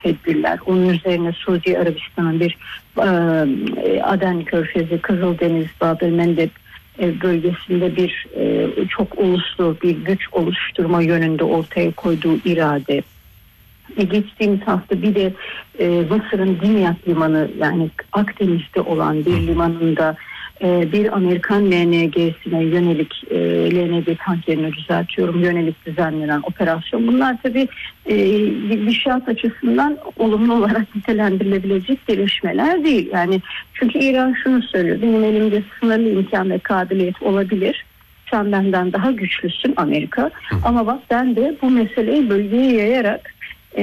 tedbirler. Onun üzerine Suudi Arabistan'ın bir Aden Körfezi, Kızıldeniz, Bab-el-Mandeb bölgesinde bir çok uluslu bir güç oluşturma yönünde ortaya koyduğu irade. Geçtiğimiz hafta bir de Mısır'ın Dimyat limanı, yani Akdeniz'de olan bir limanında bir Amerikan LNG'sine yönelik, LNG tankerine yönelik düzenlenen operasyon. Bunlar tabii gidişat açısından olumlu olarak nitelendirilebilecek gelişmeler değil. Yani çünkü İran şunu söylüyor: benim elimde sınırlı imkan ve kabiliyet olabilir. Sen benden daha güçlüsün Amerika. Ama bak, ben de bu meseleyi bölgeye yayarak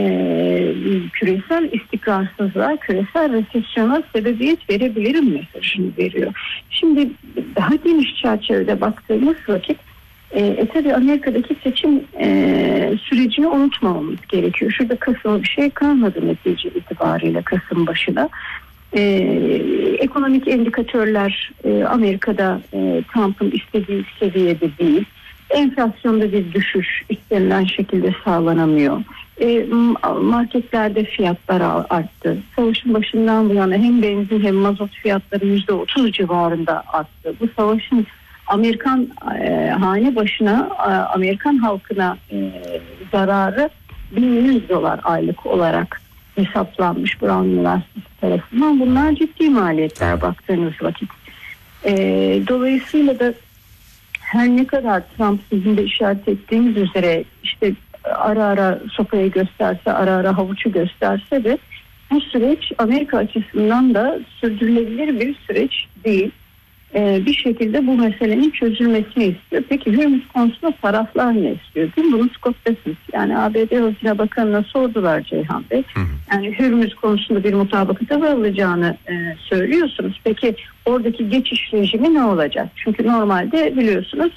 küresel istikrarsızlığa, küresel resesyona sebebiyet verebilirim mesajını veriyor. Şimdi daha geniş çerçevede baktığımız vakit tabii Amerika'daki seçim sürecini unutmamamız gerekiyor. Şurada Kasım'a bir şey kalmadı netice itibariyle, Kasım başına. Ekonomik indikatörler Amerika'da Trump'ın istediği seviyede değil. Enflasyonda bir düşüş istenilen şekilde sağlanamıyor. Marketlerde fiyatlar arttı. Savaşın başından bu yana hem benzin hem mazot fiyatları %30 civarında arttı. Bu savaşın Amerikan hane başına, Amerikan halkına zararı $1.100 aylık olarak hesaplanmış Brown Üniversitesi tarafından. Bunlar ciddi maliyetler baktığınız vakit. Dolayısıyla da her ne kadar Trump sizin de işaret ettiğiniz üzere işte ara ara sopayı gösterse, ara ara havucu gösterse de bu süreç Amerika açısından da sürdürülebilir bir süreç değil. Bir şekilde bu meselenin çözülmesini istiyor. Peki Hürmüz konusunda taraflar ne istiyor? Dün bunu Scott'tasınız. Yani ABD Hazine Bakanı'na sordular Ceyhan Bey. Yani Hürmüz konusunda bir mutabakata varılacağını söylüyorsunuz. Peki oradaki geçiş rejimi ne olacak? Çünkü normalde biliyorsunuz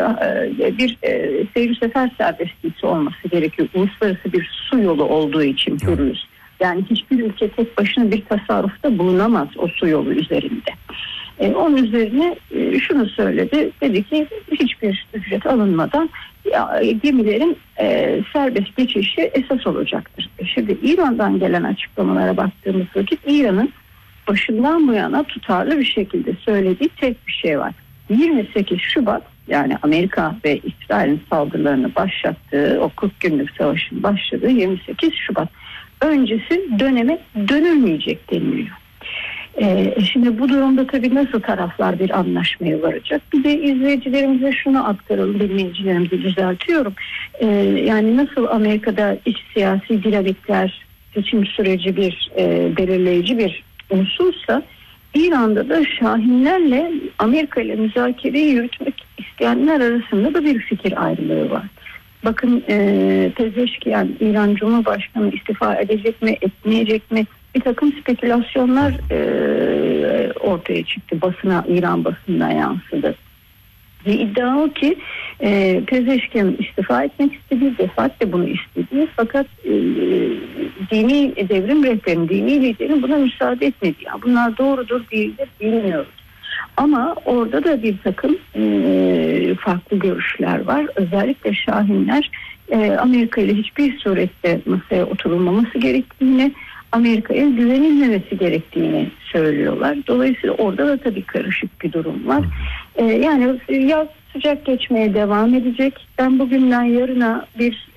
bir seyir sefer serbestliği olması gerekiyor. Uluslararası bir su yolu olduğu için Hürmüz. Yani hiçbir ülke tek başına bir tasarrufta bulunamaz o su yolu üzerinde. Onun üzerine şunu söyledi. Dedi ki hiçbir ücret alınmadan gemilerin serbest geçişi esas olacaktır. Şimdi İran'dan gelen açıklamalara baktığımız vakit İran'ın başından bu yana tutarlı bir şekilde söylediği tek bir şey var. 28 Şubat, yani Amerika ve İsrail'in saldırılarını başlattığı, o 40 günlük savaşın başladığı 28 Şubat öncesi döneme dönülmeyecek deniliyor. Şimdi bu durumda tabii nasıl taraflar bir anlaşmaya varacak? Bir de izleyicilerimize şunu aktaralım, dinleyicilerimizi düzeltiyorum. Yani nasıl Amerika'da iç siyasi dinamikler, seçim süreci bir belirleyici bir unsursa, İran'da da Şahinlerle Amerika ile müzakereyi yürütmek isteyenler arasında da bir fikir ayrılığı var. Bakın Pezeşkiyan, İran Cumhurbaşkanı istifa edecek mi, etmeyecek mi? Bir takım spekülasyonlar ortaya çıktı. İran basınına yansıdı. Ve iddia o ki Pezeşkiyan'ın istifa etmek istediği, Defat de bunu istediği, fakat dini devrim rehberinin, dini liderin buna müsaade etmedi. Yani bunlar doğrudur değildir bilmiyoruz. Ama orada da bir takım farklı görüşler var. Özellikle Şahinler Amerika ile hiçbir surette masaya oturulmaması gerektiğini, Amerika'ya güvenilmemesi gerektiğini söylüyorlar. Dolayısıyla orada da tabii karışık bir durum var. Yani yaz sıcak geçmeye devam edecek. Ben bugünden yarına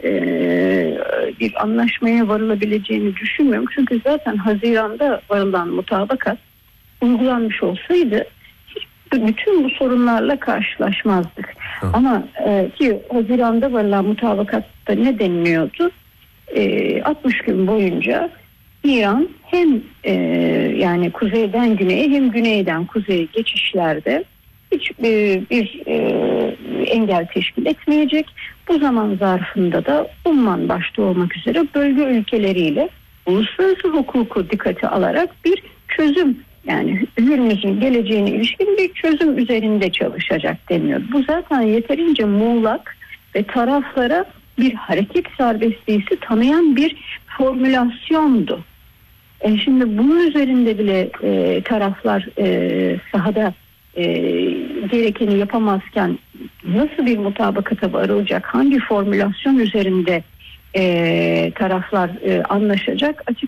bir anlaşmaya varılabileceğini düşünmüyorum. Çünkü zaten Haziran'da varılan mutabakat uygulanmış olsaydı bütün bu sorunlarla karşılaşmazdık. Ama ki Haziran'da varılan mutabakatta ne deniliyordu? 60 gün boyunca İran hem yani kuzeyden güneye hem güneyden kuzeye geçişlerde hiçbir engel teşkil etmeyecek. Bu zaman zarfında da Umman başta olmak üzere bölge ülkeleriyle uluslararası hukuku dikkate alarak bir çözüm, yani Hürmüz'ün geleceğine ilişkin bir çözüm üzerinde çalışacak deniyor. Bu zaten yeterince muğlak ve taraflara bir hareket serbestliği tanıyan bir formülasyondu. Şimdi bunun üzerinde bile taraflar sahada gerekeni yapamazken nasıl bir mutabakata varılacak, hangi formülasyon üzerinde taraflar anlaşacak.